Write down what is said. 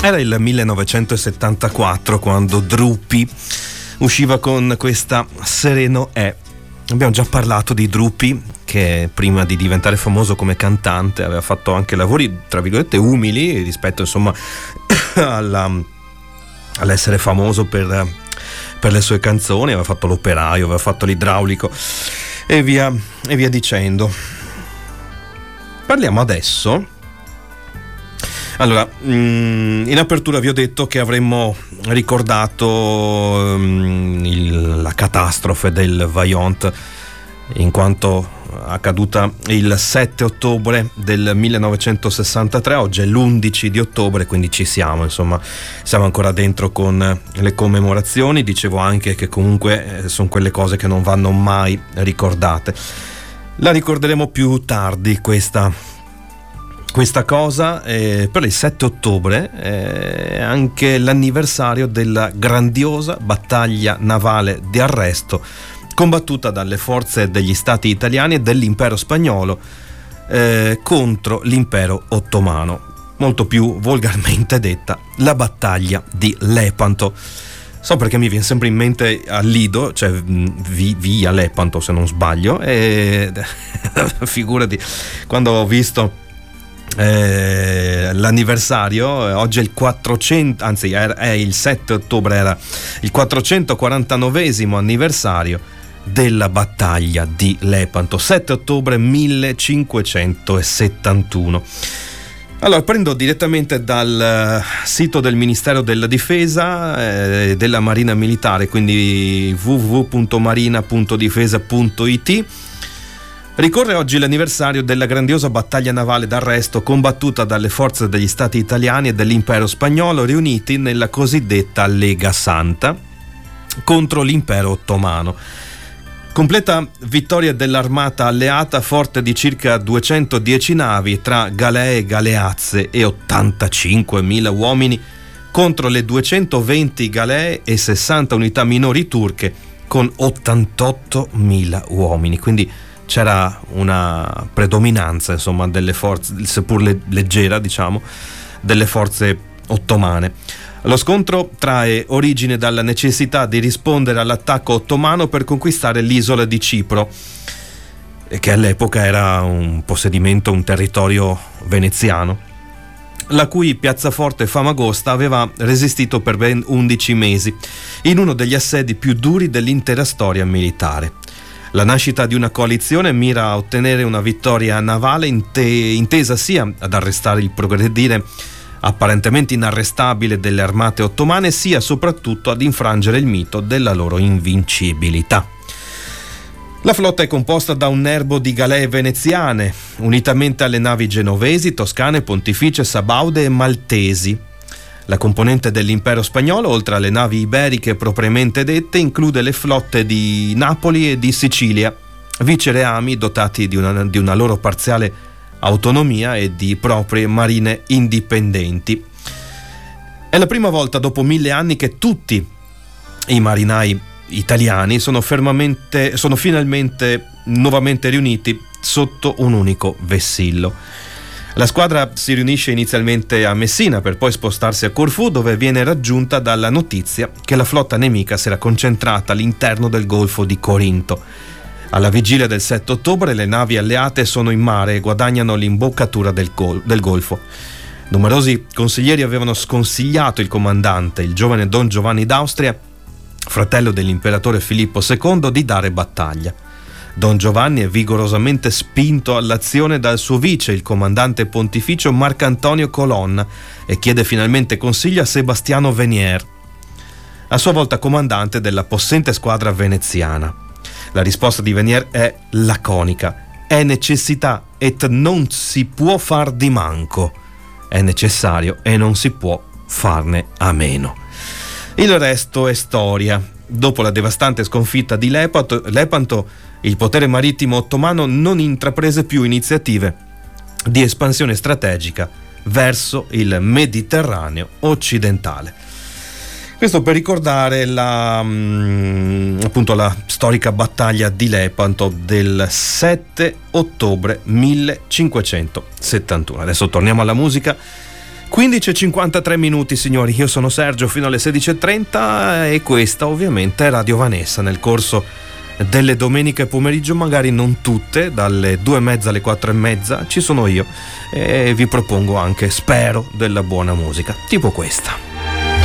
Era il 1974 quando Drupi usciva con questa Sereno è. Abbiamo già parlato di Drupi, che prima di diventare famoso come cantante aveva fatto anche lavori tra virgolette umili rispetto insomma all'essere famoso per le sue canzoni. Aveva fatto l'operaio, aveva fatto l'idraulico e via dicendo. Parliamo adesso. Allora, in apertura vi ho detto che avremmo ricordato la catastrofe del Vajont, in quanto accaduta il 7 ottobre del 1963. Oggi è l'11 di ottobre, quindi ci siamo, insomma, siamo ancora dentro con le commemorazioni. Dicevo anche che comunque sono quelle cose che non vanno mai ricordate. La ricorderemo più tardi questa cosa. Per il 7 ottobre è anche l'anniversario della grandiosa battaglia navale di arresto combattuta dalle forze degli stati italiani e dell'impero spagnolo contro l'impero ottomano, molto più volgarmente detta la battaglia di Lepanto. So perché mi viene sempre in mente a Lido, cioè via Lepanto se non sbaglio, e figurati quando ho visto l'anniversario. Oggi è il 400, anzi è il 7 ottobre, era il 449esimo anniversario della battaglia di Lepanto, 7 ottobre 1571. Allora, prendo direttamente dal sito del Ministero della Difesa della Marina Militare, quindi www.marina.difesa.it. Ricorre oggi l'anniversario della grandiosa battaglia navale d'arresto combattuta dalle forze degli stati italiani e dell'impero spagnolo riuniti nella cosiddetta Lega Santa contro l'impero ottomano. Completa vittoria dell'armata alleata, forte di circa 210 navi tra galee, galeazze e 85.000 uomini contro le 220 galee e 60 unità minori turche con 88.000 uomini. Quindi c'era una predominanza, insomma, delle forze, seppur leggera, diciamo, delle forze ottomane. Lo scontro trae origine dalla necessità di rispondere all'attacco ottomano per conquistare l'isola di Cipro, che all'epoca era un possedimento, un territorio veneziano, la cui piazzaforte Famagosta aveva resistito per ben 11 mesi, in uno degli assedi più duri dell'intera storia militare. La nascita di una coalizione mira a ottenere una vittoria navale intesa sia ad arrestare il progredire apparentemente inarrestabile delle armate ottomane, sia soprattutto ad infrangere il mito della loro invincibilità. La flotta è composta da un nerbo di galee veneziane, unitamente alle navi genovesi, toscane, pontificie, sabaude e maltesi. La componente dell'impero spagnolo, oltre alle navi iberiche propriamente dette, include le flotte di Napoli e di Sicilia, vicereami dotati di una loro parziale autonomia e di proprie marine indipendenti. È la prima volta dopo 1000 anni che tutti i marinai italiani sono finalmente nuovamente riuniti sotto un unico vessillo. La squadra si riunisce inizialmente a Messina per poi spostarsi a Corfù, dove viene raggiunta dalla notizia che la flotta nemica si era concentrata all'interno del Golfo di Corinto. Alla vigilia del 7 ottobre le navi alleate sono in mare e guadagnano l'imboccatura del Golfo. Numerosi consiglieri avevano sconsigliato il comandante, il giovane Don Giovanni d'Austria, fratello dell'imperatore Filippo II, di dare battaglia. Don Giovanni è vigorosamente spinto all'azione dal suo vice, il comandante pontificio Marcantonio Colonna, e chiede finalmente consiglio a Sebastiano Venier, a sua volta comandante della possente squadra veneziana. La risposta di Venier è laconica: è necessità et non si può far di manco. È necessario e non si può farne a meno. Il resto è storia. Dopo la devastante sconfitta di Lepanto, il potere marittimo ottomano non intraprese più iniziative di espansione strategica verso il Mediterraneo occidentale. Questo per ricordare appunto la storica battaglia di Lepanto del 7 ottobre 1571. Adesso torniamo alla musica 15:53 minuti, signori, io sono Sergio fino alle 16:30 e questa ovviamente è Radio Vanessa. Nel corso delle domeniche pomeriggio, magari non tutte, dalle 2:30 alle 4:30 ci sono io e vi propongo anche, spero, della buona musica, tipo questa.